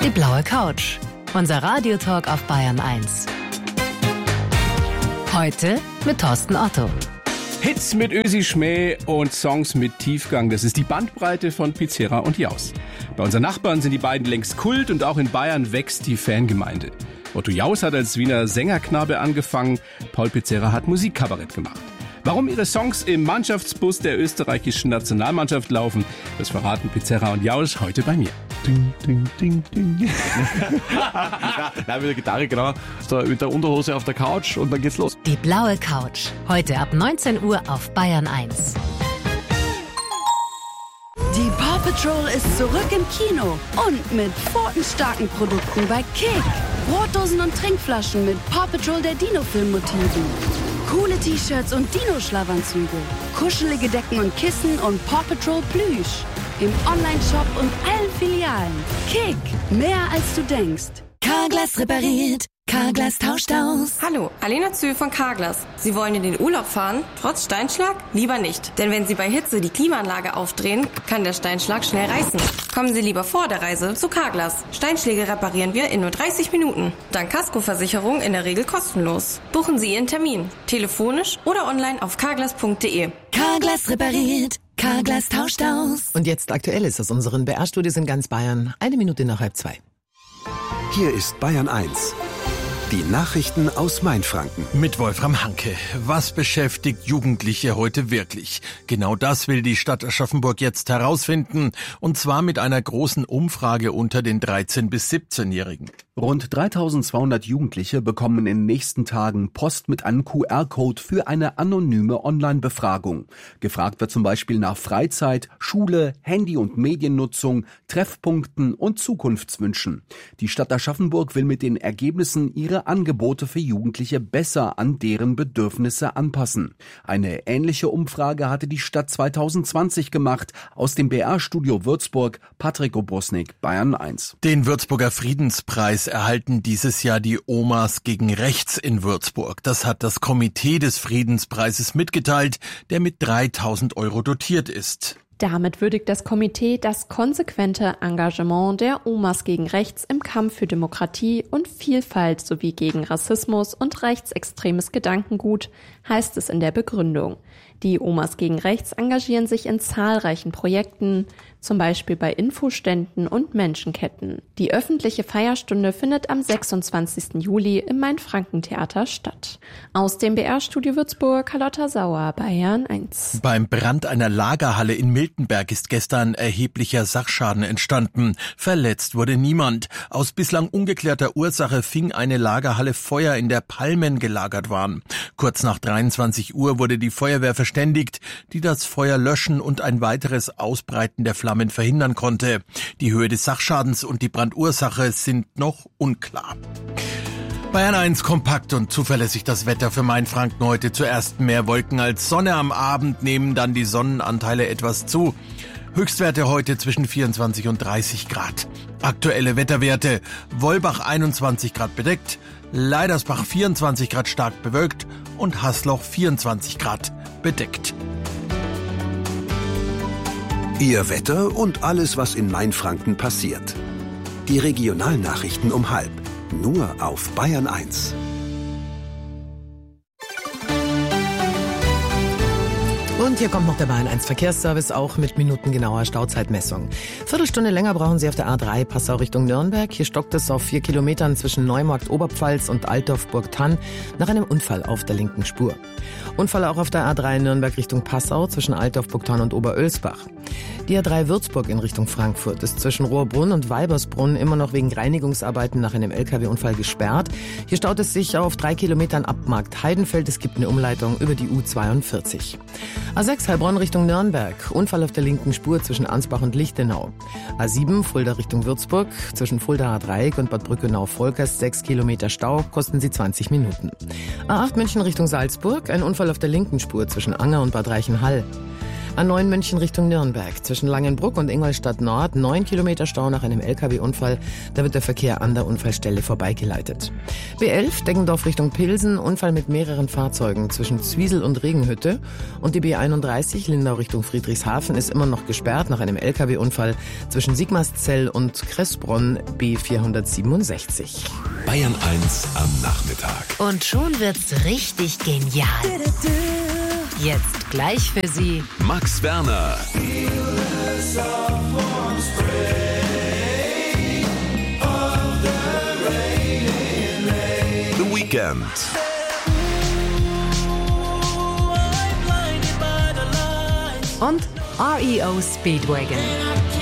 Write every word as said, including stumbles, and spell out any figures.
Die blaue Couch. Unser Radiotalk auf Bayern eins. Heute mit Thorsten Otto. Hits mit Ösi Schmäh und Songs mit Tiefgang. Das ist die Bandbreite von Pizzera und Jaus. Bei unseren Nachbarn sind die beiden längst Kult und auch in Bayern wächst die Fangemeinde. Otto Jaus hat als Wiener Sängerknabe angefangen, Paul Pizzera hat Musikkabarett gemacht. Warum ihre Songs im Mannschaftsbus der österreichischen Nationalmannschaft laufen, das verraten Pizzera und Jaus heute bei mir. Ding, ding, ding, ding. Nein, mit der Gitarre, genau. Mit der Unterhose auf der Couch und dann geht's los. Die blaue Couch. Heute ab neunzehn Uhr auf Bayern eins. Die Paw Patrol ist zurück im Kino und mit pfotenstarken Produkten bei Kick. Brotdosen und Trinkflaschen mit Paw Patrol der Dino-Film-Motiven. Coole T-Shirts und Dino-Schlafanzüge. Kuschelige Decken und Kissen und Paw Patrol Plüsch. Im Online-Shop und allen Filialen. Kick, mehr als du denkst. Carglass repariert, Carglass tauscht aus. Hallo, Alena Zühl von Carglass. Sie wollen in den Urlaub fahren, trotz Steinschlag? Lieber nicht. Denn wenn Sie bei Hitze die Klimaanlage aufdrehen, kann der Steinschlag schnell reißen. Kommen Sie lieber vor der Reise zu Carglass. Steinschläge reparieren wir in nur dreißig Minuten. Dank Kaskoversicherung in der Regel kostenlos. Buchen Sie Ihren Termin. Telefonisch oder online auf carglass punkt de. Carglass repariert, Carglass tauscht aus. Und jetzt Aktuelles aus unseren B R-Studios in ganz Bayern. Eine Minute nach halb zwei. Hier ist Bayern eins. Die Nachrichten aus Mainfranken. Mit Wolfram Hanke. Was beschäftigt Jugendliche heute wirklich? Genau das will die Stadt Aschaffenburg jetzt herausfinden. Und zwar mit einer großen Umfrage unter den dreizehn- bis siebzehnjährigen. Rund dreitausendzweihundert Jugendliche bekommen in den nächsten Tagen Post mit einem Q R-Code für eine anonyme Online-Befragung. Gefragt wird zum Beispiel nach Freizeit, Schule, Handy- und Mediennutzung, Treffpunkten und Zukunftswünschen. Die Stadt Aschaffenburg will mit den Ergebnissen ihre Angebote für Jugendliche besser an deren Bedürfnisse anpassen. Eine ähnliche Umfrage hatte die Stadt zweitausendzwanzig gemacht. Aus dem B R-Studio Würzburg, Patrick Obrosnik, Bayern eins. Den Würzburger Friedenspreis erhalten dieses Jahr die Omas gegen Rechts in Würzburg. Das hat das Komitee des Friedenspreises mitgeteilt, der mit dreitausend Euro dotiert ist. Damit würdigt das Komitee das konsequente Engagement der Omas gegen Rechts im Kampf für Demokratie und Vielfalt sowie gegen Rassismus und rechtsextremes Gedankengut, heißt es in der Begründung. Die Omas gegen Rechts engagieren sich in zahlreichen Projekten, zum Beispiel bei Infoständen und Menschenketten. Die öffentliche Feierstunde findet am sechsundzwanzigsten Juli im Mainfranken-Theater statt. Aus dem B R-Studio Würzburg, Carlotta Sauer, Bayern eins. Beim Brand einer Lagerhalle in Miltenberg ist gestern erheblicher Sachschaden entstanden. Verletzt wurde niemand. Aus bislang ungeklärter Ursache fing eine Lagerhalle Feuer, in der Palmen gelagert waren. Kurz nach dreiundzwanzig Uhr wurde die Feuerwehr verständigt, die das Feuer löschen und ein weiteres Ausbreiten der Flammen verhindern konnte. Die Höhe des Sachschadens und die Brandursache sind noch unklar. Bayern eins kompakt und zuverlässig das Wetter für Mainfranken heute. Zuerst mehr Wolken als Sonne, am Abend nehmen dann die Sonnenanteile etwas zu. Höchstwerte heute zwischen vierundzwanzig und dreißig Grad. Aktuelle Wetterwerte: Wolbach einundzwanzig Grad bedeckt, Leidersbach vierundzwanzig Grad stark bewölkt und Hasloch vierundzwanzig Grad bedeckt. Ihr Wetter und alles, was in Mainfranken passiert. Die Regionalnachrichten um halb. Nur auf Bayern eins. Und hier kommt noch der Bayern eins Verkehrsservice, auch mit minutengenauer Stauzeitmessung. Viertelstunde länger brauchen Sie auf der A drei Passau Richtung Nürnberg. Hier stockt es auf vier Kilometern zwischen Neumarkt Oberpfalz und Altdorf-Burgthann nach einem Unfall auf der linken Spur. Unfall auch auf der A drei Nürnberg Richtung Passau zwischen Altdorf-Burgthann und Oberölsbach. Die A drei Würzburg in Richtung Frankfurt ist zwischen Rohrbrunn und Weibersbrunn immer noch wegen Reinigungsarbeiten nach einem L K W-Unfall gesperrt. Hier staut es sich auf drei Kilometern ab Markt Heidenfeld. Es gibt eine Umleitung über die U zweiundvierzig. A sechs Heilbronn Richtung Nürnberg. Unfall auf der linken Spur zwischen Ansbach und Lichtenau. A sieben Fulda Richtung Würzburg. Zwischen Fuldaer Dreieck und Bad Brückenau-Volkers sechs Kilometer Stau, kosten sie zwanzig Minuten. A acht München Richtung Salzburg. Ein Unfall auf der linken Spur zwischen Anger und Bad Reichenhall. A neun München Richtung Nürnberg. Zwischen Langenbruck und Ingolstadt Nord neun Kilometer Stau nach einem L K W-Unfall. Da wird der Verkehr an der Unfallstelle vorbeigeleitet. B elf Deggendorf Richtung Pilsen. Unfall mit mehreren Fahrzeugen zwischen Zwiesel und Regenhütte. Und die B einunddreißig Lindau Richtung Friedrichshafen ist immer noch gesperrt nach einem L K W-Unfall zwischen Sigmarszell und Kressbronn B vierhundertsiebenundsechzig. Bayern eins am Nachmittag. Und schon wird's richtig genial. Jetzt gleich für Sie Max Werner. The Weekend. und R E O Speedwagon.